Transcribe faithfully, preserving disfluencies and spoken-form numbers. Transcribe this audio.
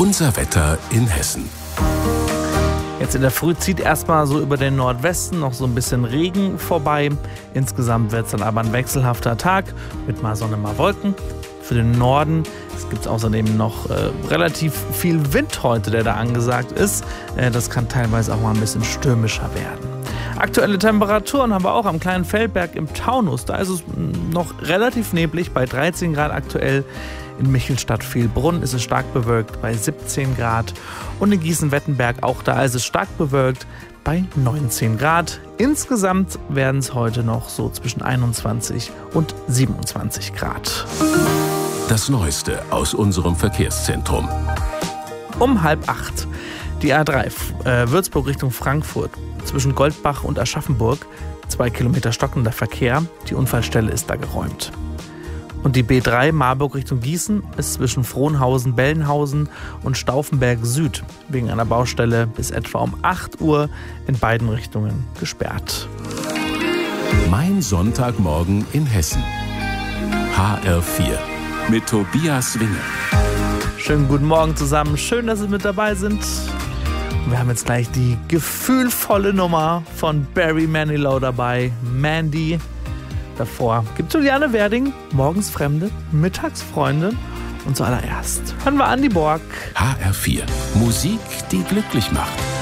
Unser Wetter in Hessen. Jetzt in der Früh zieht erstmal so über den Nordwesten noch so ein bisschen Regen vorbei. Insgesamt wird es dann aber ein wechselhafter Tag mit mal Sonne, mal Wolken. Für den Norden gibt es außerdem noch äh, relativ viel Wind heute, der da angesagt ist. Äh, das kann teilweise auch mal ein bisschen stürmischer werden. Aktuelle Temperaturen haben wir auch am kleinen Feldberg im Taunus. Da ist es noch relativ neblig, bei dreizehn Grad aktuell. In Michelstadt-Vielbrunn ist es stark bewölkt bei siebzehn Grad. Und in Gießen-Wettenberg, auch da ist es stark bewölkt bei neunzehn Grad. Insgesamt werden es heute noch so zwischen einundzwanzig und siebenundzwanzig Grad. Das Neueste aus unserem Verkehrszentrum. Um halb acht. Die A drei äh, Würzburg Richtung Frankfurt. Zwischen Goldbach und Aschaffenburg. Zwei Kilometer stockender Verkehr. Die Unfallstelle ist da geräumt. Und die B drei Marburg Richtung Gießen ist zwischen Frohnhausen, Bellenhausen und Stauffenberg Süd wegen einer Baustelle bis etwa um acht Uhr in beiden Richtungen gesperrt. Mein Sonntagmorgen in Hessen. H R vier mit Tobias Winge. Schönen guten Morgen zusammen. Schön, dass Sie mit dabei sind. Wir haben jetzt gleich die gefühlvolle Nummer von Barry Manilow dabei. Mandy. Davor gibt Juliane Werding, morgens Fremde, mittags Freunde. Und zuallererst hören wir Andi Borg. H R vier. Musik, die glücklich macht.